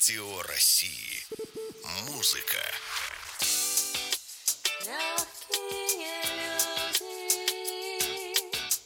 Радио России. Музыка. Легкие люди.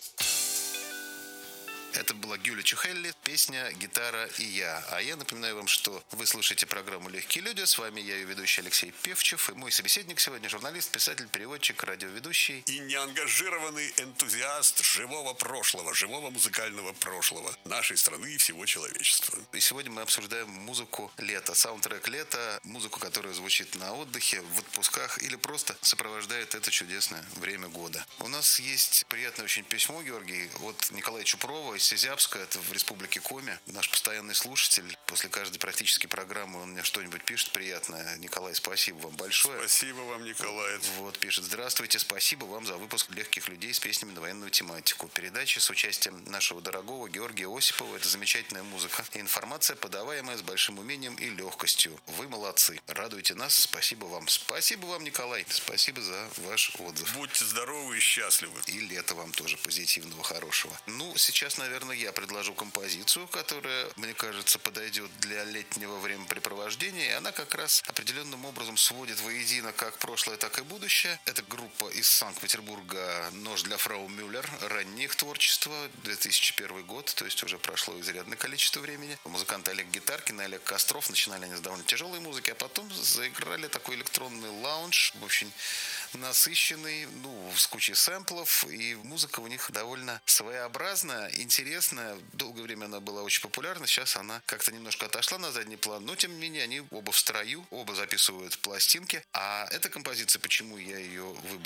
Это была Гюля Чухелли, песня «Гитара и я». А я напоминаю вам, что вы слушаете программу «Легкие люди». С вами я, ее ведущий Алексей Певчев, и мой собеседник сегодня журналист, писатель, переводчик, радиоведущий. И неангажированный энтузиаст живого прошлого, живого музыкального прошлого нашей страны и всего человечества. И сегодня мы обсуждаем музыку лета, саундтрек лета, музыку, которая звучит на отдыхе, в отпусках или просто сопровождает это чудесное время года. У нас есть приятное очень письмо, Георгий, от Николая Чупрова из Сизябска, это в республике Коми. Наш постоянный слушатель. После каждой практически программы он мне что-нибудь пишет приятное. Николай, спасибо вам большое. Спасибо вам, Николай. Вот, пишет: здравствуйте, спасибо вам за выпуск «Легких людей» с песнями на военную тематику. Передача с участием нашего дорогого Георгия Осипова. Это замечательная музыка и информация, подаваемая с большим умением и легкостью. Вы молодцы. Радуйте нас. Спасибо вам. Спасибо вам, Николай. Спасибо за ваш отзыв. Будьте здоровы и счастливы. И лета вам тоже позитивного, хорошего. Ну, сейчас, наверное, я предложу композицию, которая, мне кажется, подойдет для летнего времяпрепровождения. И она как раз определенным образом сводит воедино как прошлое, так и будущее. Это группа из Санкт-Петербурга «Нож для фрау Мюллер». Раннее их творчество, 2001 год, то есть уже прошло изрядное количество времени. Музыканты Олег Гитаркин и Олег Костров. Начинали они с довольно тяжелой музыки, а потом заиграли такой электронный лаунж, очень насыщенный, с кучей сэмплов, и музыка у них довольно своеобразная, интересная. Долгое время она была очень популярна, сейчас она как-то немножко отошла на задний план, но тем не менее они оба в строю, оба записывают пластинки. А эта композиция, почему я ее выбрал?